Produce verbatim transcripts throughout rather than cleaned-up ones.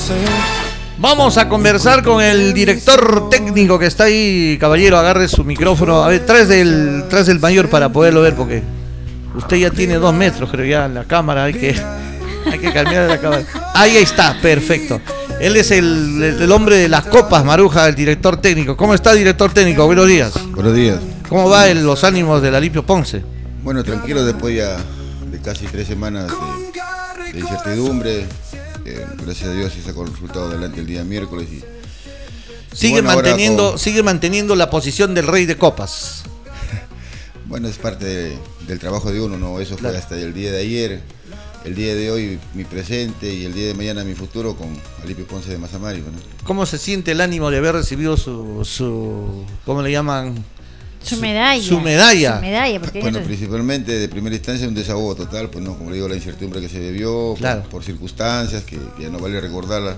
Vamos a conversar con el director técnico que está ahí, caballero, agarre su micrófono. A ver, traes del, traes del mayor para poderlo ver, porque usted ya tiene dos metros, creo, ya en la cámara, hay que, hay que cambiar la cámara. Ahí está, perfecto. Él es el, el hombre de las copas, Maruja, el director técnico. ¿Cómo está, director técnico? Buenos días. Buenos días. ¿Cómo va el, los ánimos del Alipio Ponce? Bueno, tranquilo, después ya de casi tres semanas de, de incertidumbre. Eh, gracias a Dios se sacó el resultado adelante el día miércoles. Y, sigue, y bueno, manteniendo, con... sigue manteniendo la posición del rey de copas. Bueno, es parte de, del trabajo de uno, ¿no? Eso fue claro. Hasta el día de ayer. El día de hoy mi presente y el día de mañana mi futuro con Alipio Ponce de Mazamari, ¿no? ¿Cómo se siente el ánimo de haber recibido su, su ¿cómo le llaman? Su medalla. Su medalla. Su medalla porque bueno, no... principalmente de primera instancia un desahogo total, pues no, como le digo, la incertidumbre que se vivió, claro. por, por circunstancias que, que ya no vale recordarla.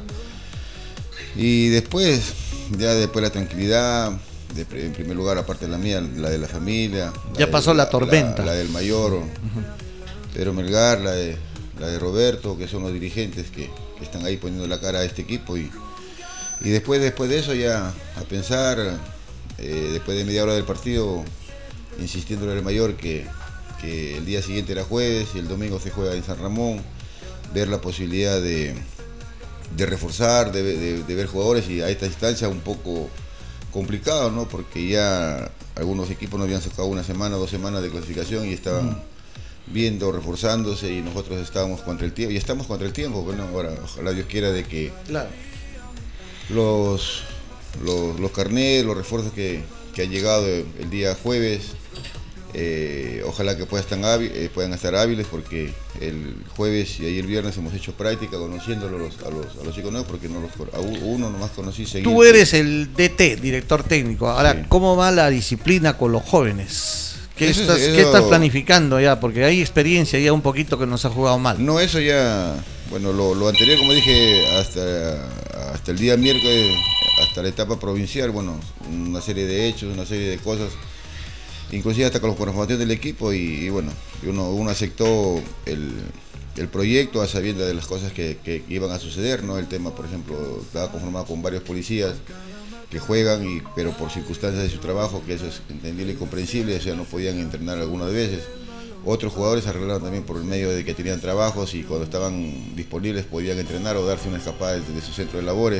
Y después, ya después la tranquilidad, de, en primer lugar, aparte de la mía, la de la familia. La ya de, pasó la, la tormenta. La, la del mayor, uh-huh. Pedro Melgar, la de, la de Roberto, que son los dirigentes que, que están ahí poniendo la cara a este equipo. Y, y después, después de eso ya a pensar... Eh, después de media hora del partido, insistiéndole al mayor que, que el día siguiente era jueves y el domingo se juega en San Ramón, ver la posibilidad de, de reforzar, de, de, de ver jugadores, y a esta instancia un poco complicado, ¿no? Porque ya algunos equipos nos habían sacado una semana, dos semanas de clasificación y estaban mm. viendo, reforzándose, y nosotros estábamos contra el tiempo, y estamos contra el tiempo. Bueno, ahora ojalá Dios quiera de que claro. los... Los, los carnets, los refuerzos que, que han llegado el día jueves, eh, ojalá que puedan estar, hábil, eh, puedan estar hábiles, porque el jueves y ayer viernes hemos hecho práctica conociéndolo a los, a los, a los chicos nuevos, porque no los, a uno nomás conocí seguido. Tú eres el D T, director técnico. Ahora, sí. ¿Cómo va la disciplina con los jóvenes? ¿Qué, eso, estás, eso... ¿Qué estás planificando ya? Porque hay experiencia ya un poquito que nos ha jugado mal. No, eso ya, bueno, lo, lo anterior, como dije, hasta, hasta el día miércoles, hasta la etapa provincial, bueno, una serie de hechos, una serie de cosas, inclusive hasta con los conformación del equipo, y, y bueno, uno, uno aceptó el, el proyecto a sabiendas de las cosas que, que iban a suceder, ¿no? El tema, por ejemplo, estaba conformado con varios policías que juegan, y, pero por circunstancias de su trabajo, que eso es entendible y comprensible, o sea, no podían entrenar algunas veces. Otros jugadores arreglaron también por el medio de que tenían trabajos y cuando estaban disponibles podían entrenar o darse una escapada desde su centro de labores.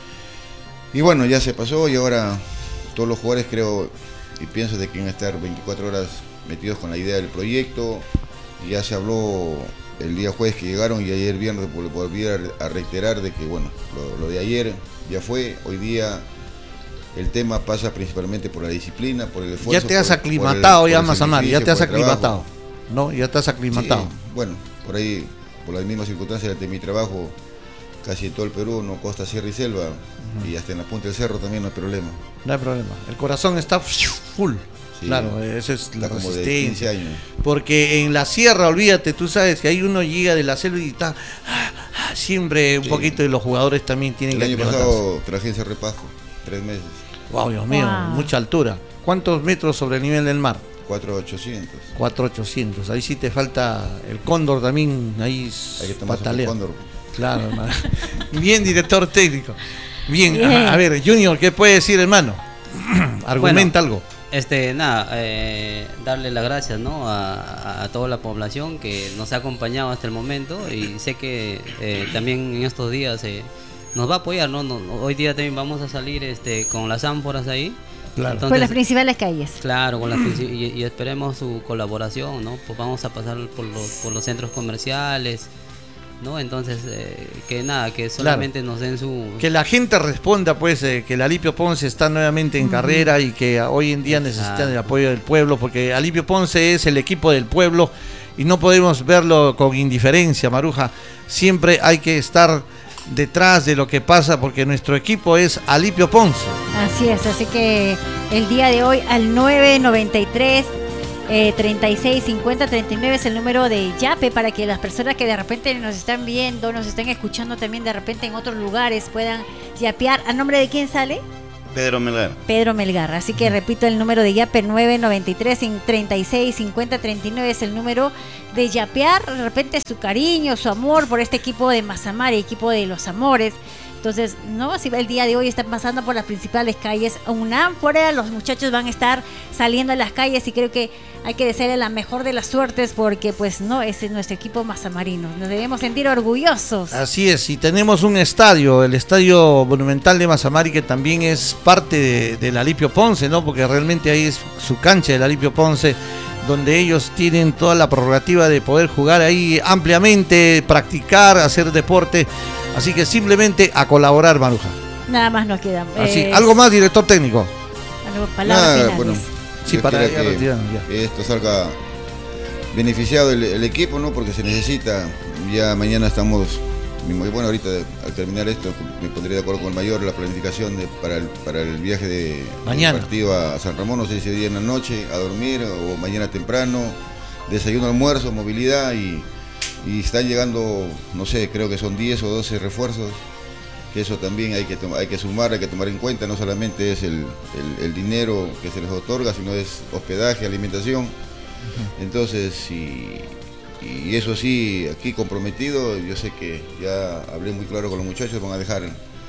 Y bueno, ya se pasó, y ahora todos los jugadores creo y pienso de que van a estar veinticuatro horas metidos con la idea del proyecto. Y ya se habló el día jueves que llegaron, y ayer viernes volví a reiterar de que bueno, lo, lo de ayer ya fue. Hoy día el tema pasa principalmente por la disciplina, por el esfuerzo. Ya te has por, aclimatado por el, ya, por Mazamari, ya te has aclimatado, ¿no? Ya te has aclimatado. Sí, bueno, por ahí, por las mismas circunstancias de mi trabajo, casi en todo el Perú, no costa, sierra y selva, uh-huh. y hasta en la punta del cerro también no hay problema. No hay problema, el corazón está full, sí, claro, esa es la como resistencia. De quince años. Porque en la sierra, olvídate, tú sabes que ahí uno llega de la selva y está ah, ah, siempre un sí. poquito, y los jugadores también tienen el que... El año pasado traje en Cerrepajo, tres meses. Wow, Dios mío, wow. Mucha altura. ¿Cuántos metros sobre el nivel del mar? cuatro mil ochocientos. cuatro mil ochocientos, ahí sí te falta el cóndor también, ahí patalea. Claro, hermano. Bien, director técnico. Bien, Bien. A, a ver, Junior, ¿qué puede decir, hermano? Argumenta bueno, algo. Este, nada, eh, darle las gracias, ¿no? A, a toda la población que nos ha acompañado hasta el momento, y sé que eh, también en estos días eh, nos va a apoyar, ¿no? No, hoy día también vamos a salir este, con las ánforas ahí. Claro. Entonces, por las principales calles. Claro, con las princip- y, y esperemos su colaboración, ¿no? Pues vamos a pasar por los, por los centros comerciales, ¿no? Entonces, eh, que nada, que solamente claro. nos den su... Que la gente responda, pues, eh, que el Alipio Ponce está nuevamente en uh-huh. carrera, y que hoy en día necesitan Exacto. el apoyo del pueblo, porque Alipio Ponce es el equipo del pueblo y no podemos verlo con indiferencia, Maruja. Siempre hay que estar detrás de lo que pasa, porque nuestro equipo es Alipio Ponce. Así es, así que el día de hoy al nueve noventa y tres Eh, treinta y seis cincuenta treinta y nueve es el número de Yape, para que las personas que de repente nos están viendo, nos están escuchando también de repente en otros lugares, puedan yapear. ¿A nombre de quién sale? Pedro Melgar. Pedro Melgar. Así que repito el número de Yape, nueve noventa y tres, treinta y seis, cincuenta, treinta y nueve es el número de yapear de repente su cariño, su amor por este equipo de Mazamari, equipo de los amores. Entonces, no, si el día de hoy están pasando por las principales calles, UNAM fuera, los muchachos van a estar saliendo a las calles y creo que hay que desearle la mejor de las suertes porque pues no, ese es nuestro equipo mazamarino. Nos debemos sentir orgullosos. Así es, y tenemos un estadio, el Estadio Monumental de Mazamari, que también es parte de, de la Alipio Ponce, ¿no? Porque realmente ahí es su cancha de la Alipio Ponce, donde ellos tienen toda la prerrogativa de poder jugar ahí ampliamente, practicar, hacer deporte. Así que simplemente a colaborar, Maruja. Nada más nos queda. Así, Eh, ¿algo más, director técnico? algo- palabras Nada, finales. bueno, Sí, yo para quiero ya que retirarnos, ya. esto salga beneficiado el, el equipo, ¿no? Porque se necesita. Ya mañana estamos, bueno, ahorita al terminar esto me pondré de acuerdo con el mayor la planificación de, para, el, para el viaje de Mañana. del partido a San Ramón, no sé si día en la noche, a dormir o mañana temprano, desayuno, almuerzo, movilidad y, y están llegando, no sé, creo que son diez o doce refuerzos. Que eso también hay que, tomar, hay que sumar, hay que tomar en cuenta, no solamente es el, el, el dinero que se les otorga, sino es hospedaje, alimentación. Uh-huh. Entonces, y, y eso sí, aquí comprometido, yo sé que ya hablé muy claro con los muchachos, van a dejar,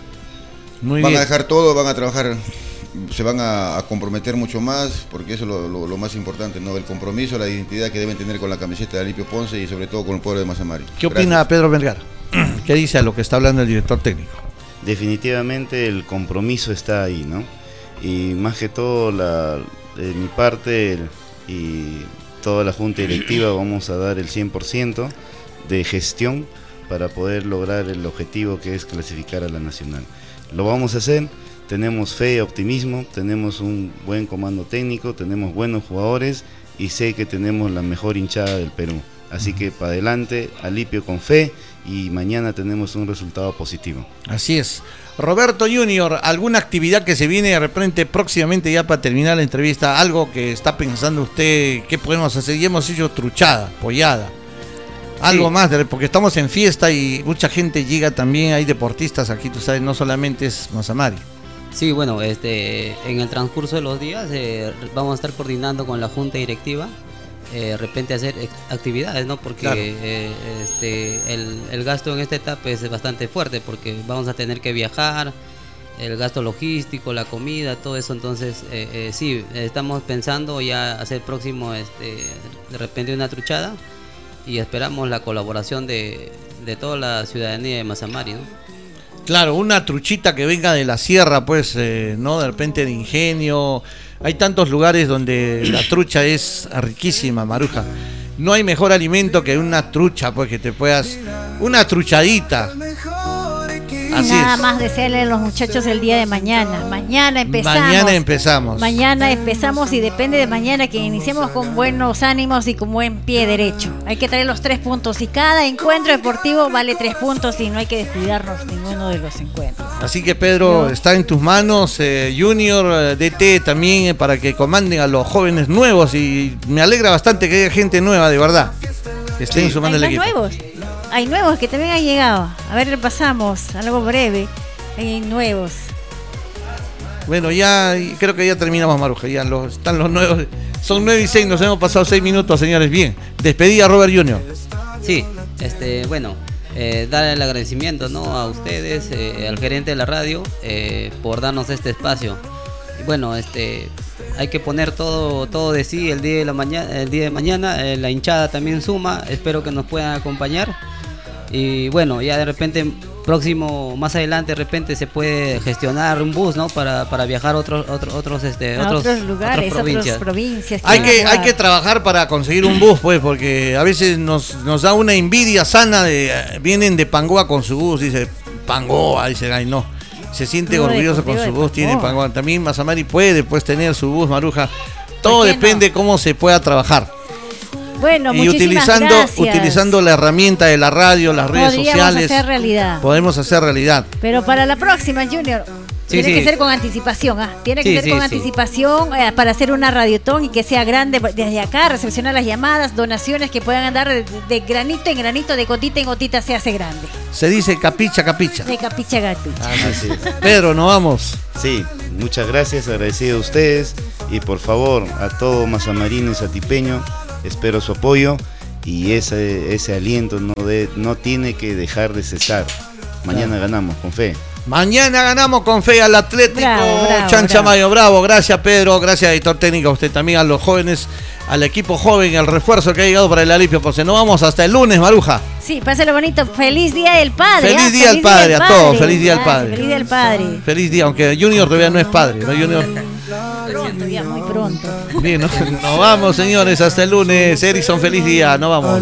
Muy van bien. a dejar todo, van a trabajar, se van a, a comprometer mucho más, porque eso es lo, lo, lo más importante, ¿no? El compromiso, la identidad que deben tener con la camiseta de Alipio Ponce y sobre todo con el pueblo de Mazamari. ¿Qué opina Gracias. Pedro Melgar? ¿Qué dice a lo que está hablando el director técnico? Definitivamente el compromiso está ahí, ¿no? Y más que todo, la, de mi parte el, y toda la junta directiva vamos a dar el cien por ciento de gestión para poder lograr el objetivo que es clasificar a la nacional. Lo vamos a hacer, tenemos fe, optimismo, tenemos un buen comando técnico, tenemos buenos jugadores y sé que tenemos la mejor hinchada del Perú. Así que para adelante, Alipio con fe y mañana tenemos un resultado positivo. Así es. Roberto Junior, ¿alguna actividad que se viene de repente próximamente ya para terminar la entrevista? Algo que está pensando usted, ¿qué podemos hacer? Y hemos hecho truchada, pollada. Algo Sí. más, de- porque estamos en fiesta y mucha gente llega también, hay deportistas aquí, tú sabes, no solamente es Mazamari. Sí, bueno, este, en el transcurso de los días eh, vamos a estar coordinando con la junta directiva, eh, de repente hacer ex- actividades, ¿no? Porque Claro. eh, este, el, el gasto en esta etapa es bastante fuerte porque vamos a tener que viajar, el gasto logístico, la comida, todo eso. Entonces, eh, eh, sí, estamos pensando ya hacer próximo, este, de repente una truchada y esperamos la colaboración de, de toda la ciudadanía de Mazamari, ¿no? Claro, una truchita que venga de la sierra, pues, eh, ¿no? De repente de Ingenio. Hay tantos lugares donde la trucha es riquísima, Maruja. No hay mejor alimento que una trucha, pues, que te puedas... Una truchadita. Así Nada es. más desearle a los muchachos el día de mañana. Mañana empezamos. Mañana empezamos. Mañana empezamos y depende de mañana que iniciemos con buenos ánimos y con buen pie derecho. Hay que traer los tres puntos y cada encuentro deportivo vale tres puntos y no hay que descuidarnos ninguno de los encuentros. Así que Pedro, está en tus manos, eh, Junior, eh, D T también, eh, para que comanden a los jóvenes nuevos y me alegra bastante que haya gente nueva, de verdad, que estén Hay sumando el más equipo. nuevos. Hay nuevos que también han llegado. A ver, repasamos algo breve. Hay nuevos. Bueno, ya y creo que ya terminamos, Maruja, ya los, están los nuevos, son nueve y seis, nos hemos pasado seis minutos, señores, bien. Despedida a Robert Junior Sí, este, bueno, eh, dar el agradecimiento, ¿no? A ustedes, eh, al gerente de la radio, eh, por darnos este espacio. Y bueno, este, hay que poner todo, todo de sí el día de la mañana, el día de mañana. Eh, la hinchada también suma. Espero que nos puedan acompañar. Y bueno, ya de repente próximo, más adelante, de repente se puede gestionar un bus, ¿no? Para, para viajar a otros, otros, otros, este, A otros, otros lugares, otras provincias. otras provincias. Hay que, van a hay que jugar. trabajar para conseguir un bus, pues, porque a veces nos, nos da una envidia sana de eh, vienen de Pangoa con su bus, dice Pangoa, dice, ay no, se siente Club orgulloso con Deportivo su de bus, tiene Pangoa. Pangoa. También Mazamari puede pues tener su bus, Maruja. Todo qué depende no? cómo se pueda trabajar. Bueno, Y muchísimas utilizando, gracias. utilizando la herramienta de la radio, las redes Podríamos sociales, hacer realidad. podemos hacer realidad. Pero para la próxima, Junior, Sí, Tiene sí. que ser con anticipación, ¿ah? Tiene que Sí, ser sí, con sí. anticipación eh, para hacer una radiotón y que sea grande desde acá, recepcionar las llamadas, donaciones que puedan andar de, de granito en granito, de gotita en gotita, se hace grande. Se dice capicha, capicha. De capicha gapicha. Así es. Pedro, nos vamos. Sí, muchas gracias, agradecido a ustedes y por favor a todo Mazamarino y Satipeño, espero su apoyo y ese, ese aliento no, de, no tiene que dejar de cesar. Mañana ganamos, con fe. Mañana ganamos con fe al Atlético Bravo, bravo, Chanchamayo. Bravo, gracias Pedro, gracias editor técnico, a usted también, a los jóvenes, al equipo joven, al refuerzo que ha llegado para el Alipio. Pues nos vamos hasta el lunes, Maruja. Sí, pásalo bonito. Feliz Día del Padre. Feliz ¿ah? Día del Padre a todos, feliz Día del Ah, Padre. Feliz Día del Padre. Feliz día, aunque Junior todavía no es padre, ¿no? Junior. Pronto, ya muy pronto. Bien, ¿no? Nos vamos, señores, hasta el lunes. Erison, feliz día, nos vamos.